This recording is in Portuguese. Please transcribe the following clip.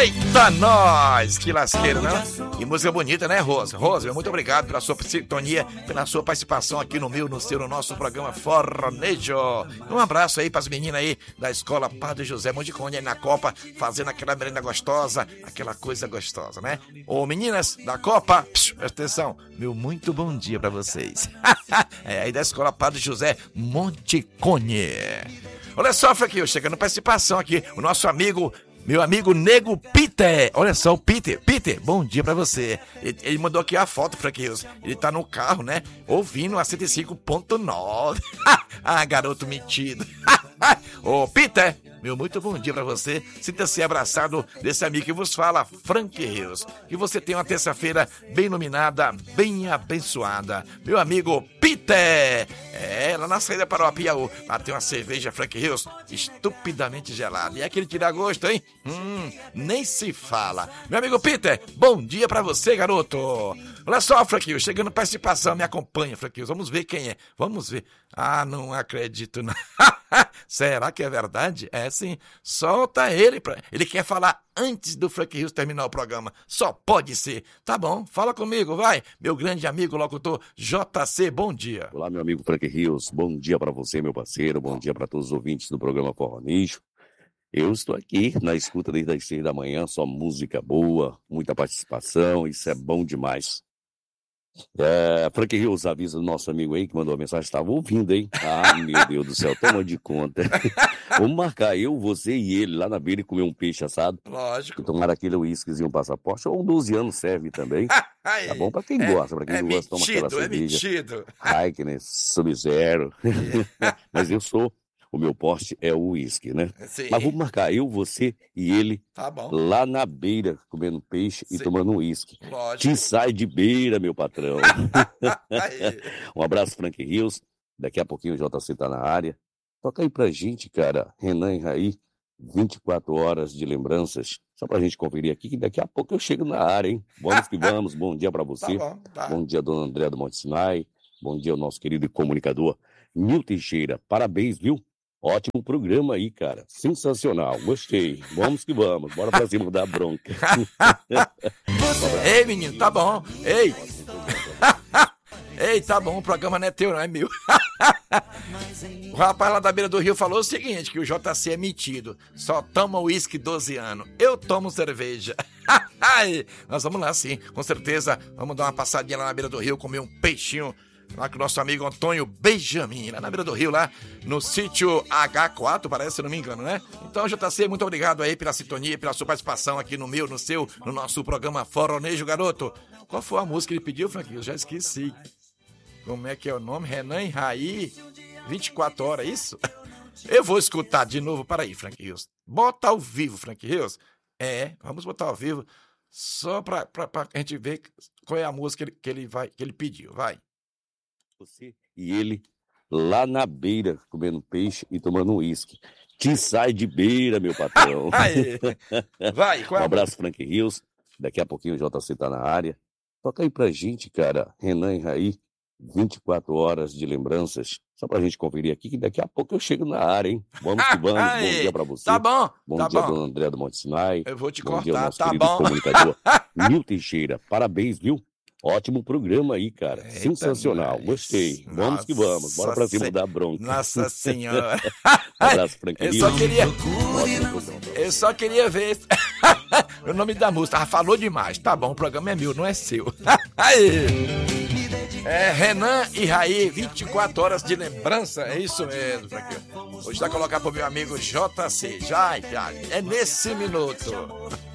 Eita, nós! Que lasqueira, não? E música bonita, né, Rosa? Rosa, muito obrigado pela sua sintonia, pela sua participação aqui no meu, no seu, no nosso programa Forronejo. Um abraço aí pras meninas aí da Escola Padre José Mondicone aí na Copa, fazendo aquela merenda gostosa, aquela coisa gostosa, né? Ô, meninas da Copa, presta atenção, meu muito bom dia pra vocês. É aí da Escola Padre José Mondicone. Olha só, Franquinho, chegando participação aqui, o nosso amigo, meu amigo Nego Peter. Olha só, o Peter, bom dia pra você. Ele mandou aqui a foto, Franquinho, ele tá no carro, né, ouvindo a 105.9. Ah, garoto metido. Ô, Peter, meu muito bom dia pra você. Sinta-se abraçado desse amigo que vos fala, Frank Rios. Que você tenha uma terça-feira bem iluminada, bem abençoada. Meu amigo Peter. É, lá na saída para o Piauí. Lá tem uma cerveja Frank Rios estupidamente gelada. E aquele tira gosto, hein? Nem se fala. Meu amigo Peter, bom dia pra você, garoto. Olha só, Frank Rios, chegando participação. Me acompanha, Frank Rios. Vamos ver quem é. Vamos ver. Ah, não acredito, não. Será que é verdade? É sim. Solta ele. Ele quer falar antes do Frank Rios terminar o programa. Só pode ser. Tá bom, fala comigo, vai. Meu grande amigo locutor JC, bom dia. Olá, meu amigo Frank Rios. Bom dia pra você, meu parceiro. Bom dia pra todos os ouvintes do programa Forronejo. Eu estou aqui na escuta desde as 6 da manhã. Só música boa, muita participação. Isso é bom demais. Frank Rios, avisa do nosso amigo aí que mandou a mensagem, estava ouvindo, hein? Ah, meu Deus do céu, toma de conta. Vamos marcar eu, você e ele lá na beira e comer um peixe assado. Lógico. E tomar aquele uísquezinho passaporte, ou um 12 anos serve também. Tá bom pra quem gosta, pra quem não gosta, toma aquela cerveja. Heineken, Sub-Zero. Mas eu sou... O meu porte é o uísque, né? Sim. Mas vamos marcar eu, você e ele tá bom. Lá na beira, comendo peixe e tomando uísque. Lógico. Te sai de beira, meu patrão. Um abraço, Frank Rios. Daqui a pouquinho o JC tá na área. Toca aí pra gente, cara, Renan e Raí, 24 horas de lembranças. Só pra gente conferir aqui, que daqui a pouco eu chego na área, hein? Vamos que vamos. Bom dia pra você. Tá bom, tá. Bom dia, dona André do Monte Sinai. Bom dia ao nosso querido comunicador Nil Teixeira. Parabéns, viu? Ótimo programa aí, cara. Sensacional. Gostei. Vamos que vamos. Bora pra cima da bronca. Ei, menino, tá bom. Ei. Ei, tá bom, o programa não é teu, não é meu. O rapaz lá da beira do rio falou o seguinte, que o JC é metido. Só toma uísque 12 anos. Eu tomo cerveja. Nós vamos lá sim, com certeza. Vamos dar uma passadinha lá na beira do rio, comer um peixinho. Lá com o nosso amigo Antônio Benjamin, lá na beira do rio, lá no sítio H4, parece, se não me engano, né? Então, JC, muito obrigado aí pela sintonia, pela sua participação aqui no meu, no seu, no nosso programa Forronejo, garoto. Qual foi a música que ele pediu, Frank? Eu já esqueci. Como é que é o nome? Renan e Raí, 24 horas, isso? Eu vou escutar de novo, para aí, Frank Rios. Bota ao vivo, Frank Rios. Vamos botar ao vivo, só pra a gente ver qual é a música que ele pediu, vai. Você e ele lá na beira, comendo peixe e tomando uísque. Te sai de beira, meu patrão. Vai, um abraço, Frank Rios. Daqui a pouquinho o JC tá na área. Toca aí pra gente, cara, Renan e Raí, 24 horas de lembranças. Só pra gente conferir aqui, que daqui a pouco eu chego na área, hein? Vamos que vamos. Bom dia pra você. Tá bom. Bom dia, dona André do Monte Sinai. Eu vou te bom cortar, dia ao nosso tá querido bom. comunicador Nil Teixeira. Parabéns, viu? Ótimo programa aí, cara. Eita, sensacional. Gostei. Vamos que vamos. Bora pra cima da bronca. Nossa senhora. Um abraço, Frank Rios. Eu só queria ver o nome da música. Falou demais. Tá bom, o programa é meu, não é seu. Renan e Raí, 24 horas de lembrança. É isso mesmo, Frank. Hoje vai colocar pro meu amigo JC. Já. É nesse minuto.